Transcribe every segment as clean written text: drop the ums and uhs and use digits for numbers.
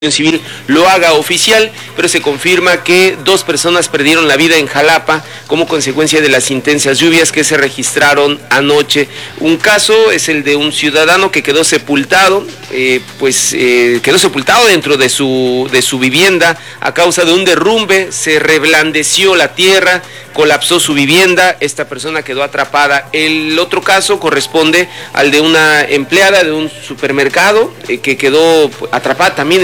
Civil lo haga oficial, pero se confirma que 2 personas perdieron la vida en Jalapa como consecuencia de las intensas lluvias que se registraron anoche. Un caso es el de un ciudadano que quedó sepultado, quedó sepultado dentro de su vivienda a causa de un derrumbe. Se reblandeció la tierra, colapsó su vivienda, esta persona quedó atrapada. El otro caso corresponde al de una empleada de un supermercado que quedó atrapada también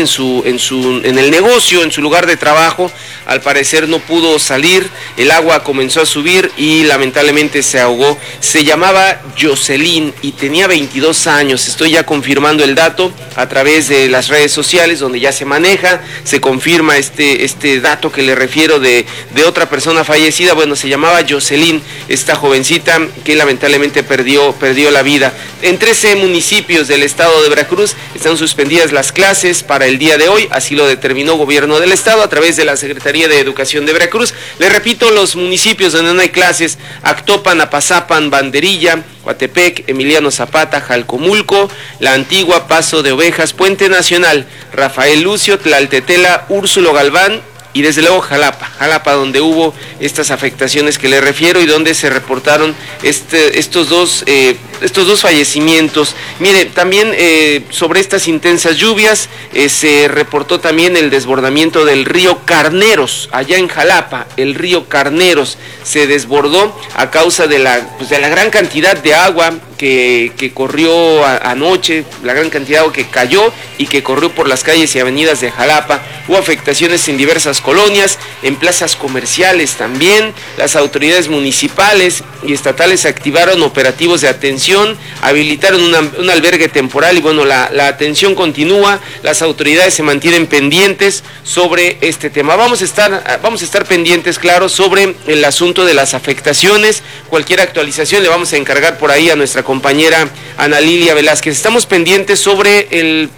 en el negocio, en su lugar de trabajo. Al parecer no pudo salir, el agua comenzó a subir y lamentablemente se ahogó. Se llamaba Jocelyn y tenía 22 años. Estoy ya confirmando el dato a través de las redes sociales donde ya se maneja, se confirma este dato que le refiero de otra persona fallecida. Bueno, se llamaba Jocelyn, esta jovencita que lamentablemente perdió la vida. En 13 municipios del estado de Veracruz están suspendidas las clases para el día de hoy, así lo determinó Gobierno del Estado a través de la Secretaría de Educación de Veracruz. Les repito, los municipios donde no hay clases: Actopan, Apazapan, Banderilla, Coatepec, Emiliano Zapata, Jalcomulco, La Antigua, Paso de Ovejas, Puente Nacional, Rafael Lucio, Tlaltetela, Úrsulo Galván y desde luego Jalapa, donde hubo estas afectaciones que le refiero y donde se reportaron estos dos fallecimientos. Mire, también sobre estas intensas lluvias se reportó también el desbordamiento del río Carneros, allá en Jalapa. El río Carneros se desbordó a causa de la gran cantidad de agua que corrió anoche, la gran cantidad de agua que cayó y que corrió por las calles y avenidas de Jalapa. Hubo afectaciones en diversas colonias, en plazas comerciales también. Las autoridades municipales y estatales activaron operativos de atención, habilitaron un albergue temporal y bueno, la atención continúa. Las autoridades se mantienen pendientes sobre este tema. Vamos a estar pendientes, claro, sobre el asunto de las afectaciones. Cualquier actualización le vamos a encargar por ahí a nuestra compañera Ana Lilia Velázquez. Estamos pendientes sobre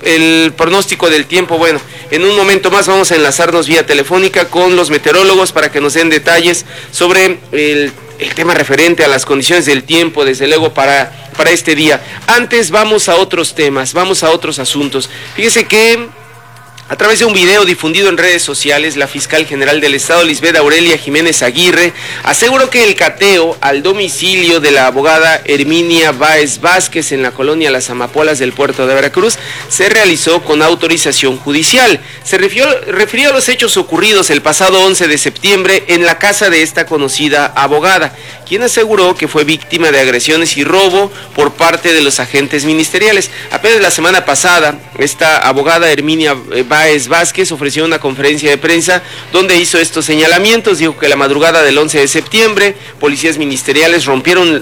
el pronóstico del tiempo. Bueno, en un momento más vamos a enlazarnos vía telefónica con los meteorólogos para que nos den detalles sobre el tema referente a las condiciones del tiempo, desde luego para este día. Antes vamos a otros temas, vamos a otros asuntos. Fíjese que a través de un video difundido en redes sociales, la fiscal general del estado, Lisbeth Aurelia Jiménez Aguirre, aseguró que el cateo al domicilio de la abogada Herminia Báez Vázquez en la colonia Las Amapolas del puerto de Veracruz se realizó con autorización judicial. Se refirió a los hechos ocurridos el pasado 11 de septiembre en la casa de esta conocida abogada, quien aseguró que fue víctima de agresiones y robo por parte de los agentes ministeriales. Apenas la semana pasada, esta abogada Herminia Báez Vázquez ofreció una conferencia de prensa donde hizo estos señalamientos. Dijo que la madrugada del 11 de septiembre, policías ministeriales rompieron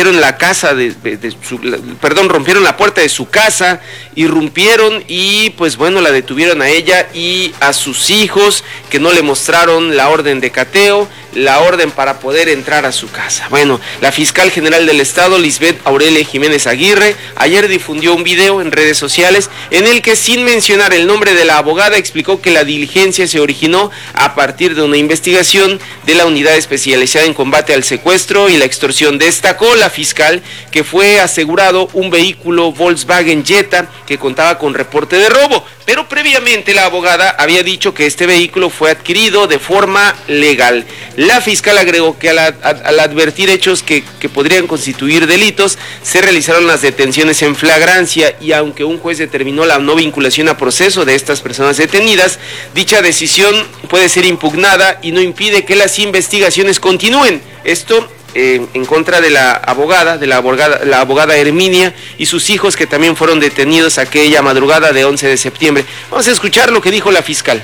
la puerta de su casa, irrumpieron y pues bueno, la detuvieron a ella y a sus hijos, que no le mostraron la orden de cateo, la orden para poder entrar a su casa. Bueno, la fiscal general del estado, Lisbeth Aurelia Jiménez Aguirre, ayer difundió un video en redes sociales en el que, sin mencionar el nombre de la abogada, explicó que la diligencia se originó a partir de una investigación de la unidad especializada en combate al secuestro y la extorsión. Destacó la fiscal que fue asegurado un vehículo Volkswagen Jetta que contaba con reporte de robo, pero previamente la abogada había dicho que este vehículo fue adquirido de forma legal. La fiscal agregó que al advertir hechos que podrían constituir delitos, se realizaron las detenciones en flagrancia y aunque un juez determinó la no vinculación a proceso de estas personas detenidas, dicha decisión puede ser impugnada y no impide que las investigaciones continúen. Esto en contra de la abogada Herminia y sus hijos, que también fueron detenidos aquella madrugada de 11 de septiembre. Vamos a escuchar lo que dijo la fiscal.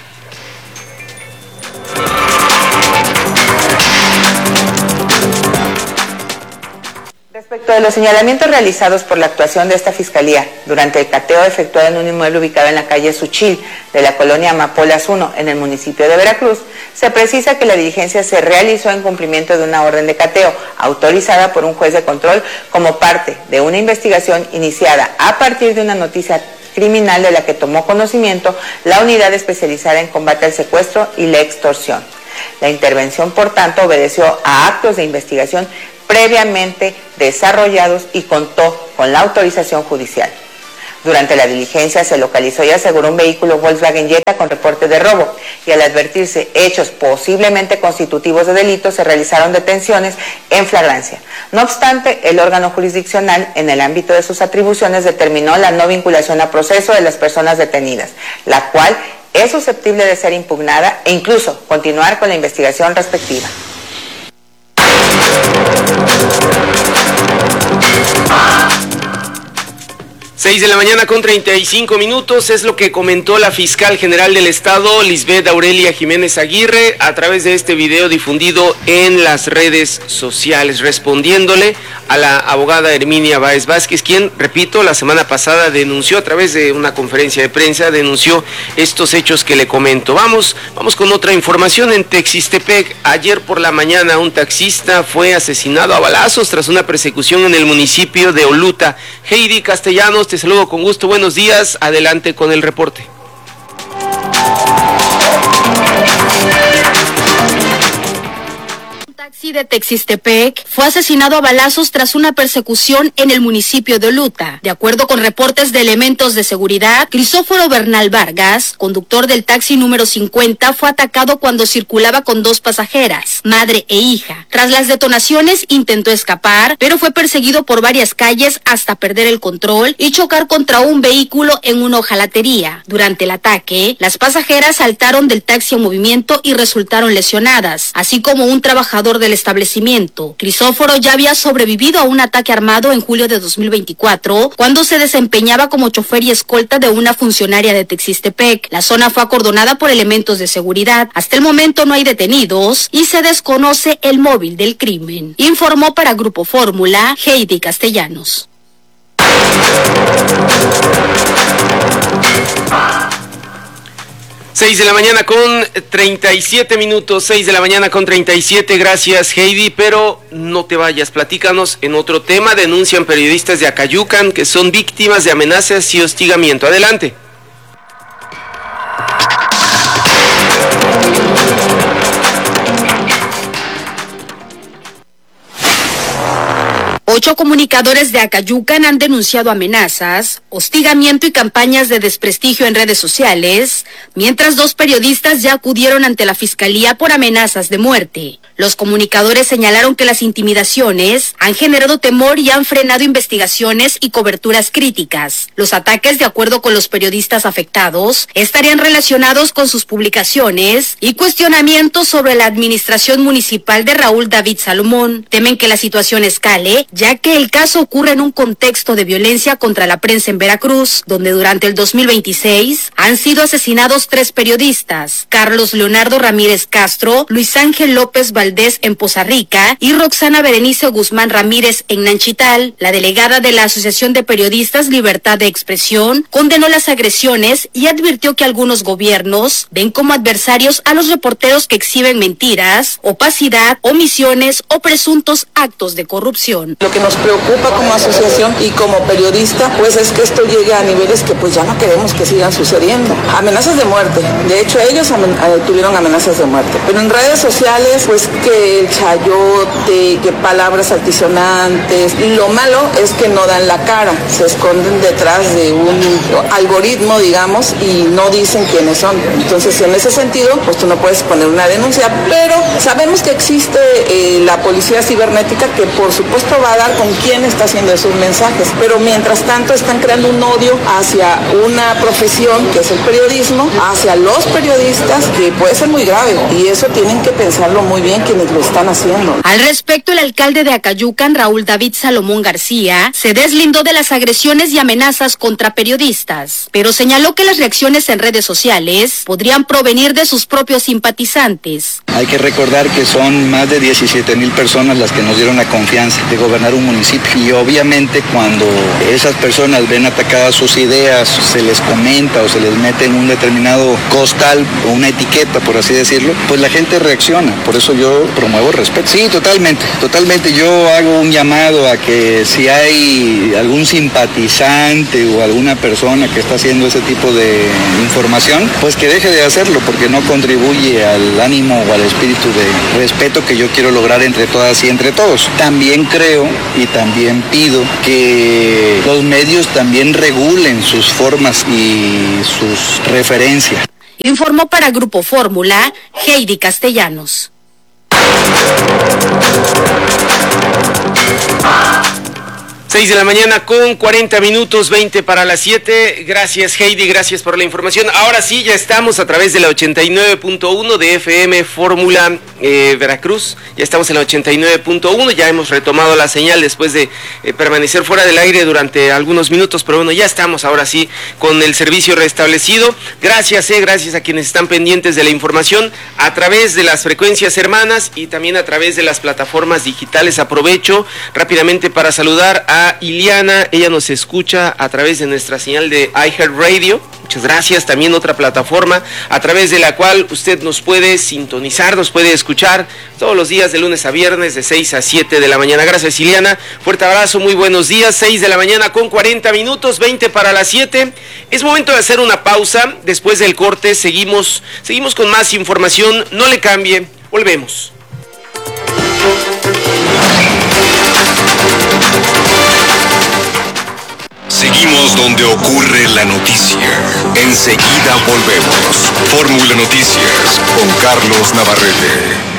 Respecto de los señalamientos realizados por la actuación de esta fiscalía durante el cateo efectuado en un inmueble ubicado en la calle Suchil de la colonia Amapolas 1 en el municipio de Veracruz, se precisa que la diligencia se realizó en cumplimiento de una orden de cateo autorizada por un juez de control como parte de una investigación iniciada a partir de una noticia criminal de la que tomó conocimiento la unidad especializada en combate al secuestro y la extorsión. La intervención, por tanto, obedeció a actos de investigación previamente desarrollados y contó con la autorización judicial. Durante la diligencia se localizó y aseguró un vehículo Volkswagen Jetta con reporte de robo, y al advertirse hechos posiblemente constitutivos de delito, se realizaron detenciones en flagrancia. No obstante, el órgano jurisdiccional, en el ámbito de sus atribuciones, determinó la no vinculación a proceso de las personas detenidas, la cual es susceptible de ser impugnada e incluso continuar con la investigación respectiva. 6 de la mañana con 35 minutos es lo que comentó la fiscal general del estado, Lisbeth Aurelia Jiménez Aguirre, a través de este video difundido en las redes sociales, respondiéndole a la abogada Herminia Báez Vázquez, quien, repito, la semana pasada denunció a través de una conferencia de prensa, denunció estos hechos que le comento. Vamos con otra información. En Texistepec, ayer por la mañana, un taxista fue asesinado a balazos tras una persecución en el municipio de Oluta. Heidi Castellanos, te saludo con gusto, buenos días, adelante con el reporte. Taxi de Texistepec fue asesinado a balazos tras una persecución en el municipio de Oluta. De acuerdo con reportes de elementos de seguridad, Crisóforo Bernal Vargas, conductor del taxi número 50, fue atacado cuando circulaba con dos pasajeras, madre e hija. Tras las detonaciones intentó escapar, pero fue perseguido por varias calles hasta perder el control y chocar contra un vehículo en una hojalatería. Durante el ataque, las pasajeras saltaron del taxi en movimiento y resultaron lesionadas, así como un trabajador del establecimiento. Crisóforo ya había sobrevivido a un ataque armado en julio de 2024, cuando se desempeñaba como chofer y escolta de una funcionaria de Texistepec. La zona fue acordonada por elementos de seguridad. Hasta el momento no hay detenidos y se desconoce el móvil del crimen. Informó para Grupo Fórmula, Heidi Castellanos. 6 de la mañana con 37 minutos, 6 de la mañana con 37, gracias Heidi, pero no te vayas, platícanos en otro tema. Denuncian periodistas de Acayucan que son víctimas de amenazas y hostigamiento. Adelante. Ocho comunicadores de Acayucan han denunciado amenazas, hostigamiento y campañas de desprestigio en redes sociales, mientras dos periodistas ya acudieron ante la Fiscalía por amenazas de muerte. Los comunicadores señalaron que las intimidaciones han generado temor y han frenado investigaciones y coberturas críticas. Los ataques, de acuerdo con los periodistas afectados, estarían relacionados con sus publicaciones y cuestionamientos sobre la administración municipal de Raúl David Salomón. Temen que la situación escale, ya que el caso ocurre en un contexto de violencia contra la prensa en Veracruz, donde durante el 2026 han sido asesinados 3 periodistas, Carlos Leonardo Ramírez Castro, Luis Ángel López Valdés en Poza Rica y Roxana Berenice Guzmán Ramírez en Nanchital. La delegada de la Asociación de Periodistas Libertad de Expresión condenó las agresiones y advirtió que algunos gobiernos ven como adversarios a los reporteros que exhiben mentiras, opacidad, omisiones o presuntos actos de corrupción. Lo que nos preocupa como asociación y como periodista, pues es que esto llegue a niveles que pues ya no queremos que sigan sucediendo. Amenazas de muerte, de hecho ellos tuvieron amenazas de muerte, pero en redes sociales pues que el chayote, que palabras altisonantes. Lo malo es que no dan la cara, se esconden detrás de un algoritmo, digamos, y no dicen quiénes son. Entonces, en ese sentido, pues tú no puedes poner una denuncia, pero sabemos que existe la policía cibernética que por supuesto va a dar con quién está haciendo esos mensajes, pero mientras tanto están creando un odio hacia una profesión que es el periodismo, hacia los periodistas, que puede ser muy grave, y eso tienen que pensarlo muy bien quienes lo están haciendo. Al respecto, el alcalde de Acayucan, Raúl David Salomón García, se deslindó de las agresiones y amenazas contra periodistas, pero señaló que las reacciones en redes sociales podrían provenir de sus propios simpatizantes. Hay que recordar que son más de 17,000 personas las que nos dieron la confianza de gobernar un municipio, y obviamente cuando esas personas ven atacadas sus ideas, se les comenta o se les mete en un determinado costal o una etiqueta, por así decirlo, pues la gente reacciona. Por eso yo promuevo el respeto. Sí, totalmente. Yo hago un llamado a que si hay algún simpatizante o alguna persona que está haciendo ese tipo de información, pues que deje de hacerlo, porque no contribuye al ánimo o al espíritu de respeto que yo quiero lograr entre todas y entre todos. También creo y también pido que los medios también regulen sus formas y sus referencias. Informó para Grupo Fórmula, Heidi Castellanos. 6 de la mañana con 40 minutos, 20 para las 7. Gracias, Heidi, gracias por la información. Ahora sí, ya estamos a través de la 89.1 de FM Fórmula Veracruz. Ya estamos en la 89.1, ya hemos retomado la señal después de permanecer fuera del aire durante algunos minutos, pero bueno, ya estamos ahora sí con el servicio restablecido. Gracias a quienes están pendientes de la información a través de las frecuencias hermanas y también a través de las plataformas digitales. Aprovecho rápidamente para saludar a Iliana, ella nos escucha a través de nuestra señal de iHeartRadio. Muchas gracias. También otra plataforma a través de la cual usted nos puede sintonizar, nos puede escuchar todos los días de lunes a viernes de 6 a 7 de la mañana. Gracias, Iliana. Fuerte abrazo, muy buenos días. 6 de la mañana con 40 minutos, 20 para las 7. Es momento de hacer una pausa. Después del corte seguimos con más información. No le cambie. Volvemos. Seguimos donde ocurre la noticia. Enseguida volvemos. Fórmula Noticias con Carlos Navarrete.